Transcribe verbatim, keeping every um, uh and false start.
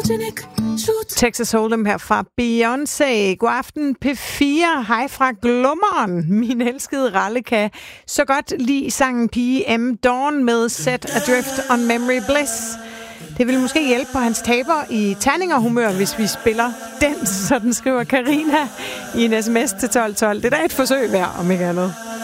Texas Hold'em her fra Beyoncé. God aften P fire. Hej fra Glummeren. Min elskede Ralle kan så godt lide sangen P M Dawn med Set Adrift on Memory Bliss. Det vil måske hjælpe på hans taber i terningerhumør, hvis vi spiller den, sådan skriver Karina i en sms til tolv tolv. Det er da et forsøg værd, om ikke andet.